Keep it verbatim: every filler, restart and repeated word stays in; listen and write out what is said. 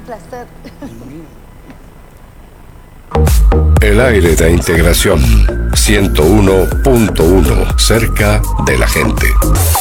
placer. El aire de integración ciento uno punto uno, cerca de la gente.